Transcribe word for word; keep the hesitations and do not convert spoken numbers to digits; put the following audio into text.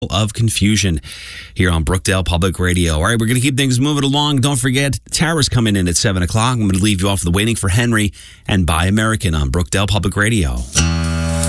of confusion here on Brookdale Public Radio. All right, we're going to keep things moving along. Don't forget, Tara's coming in at seven o'clock. I'm going to leave you off with Waiting for Henry and Buy American on Brookdale Public Radio.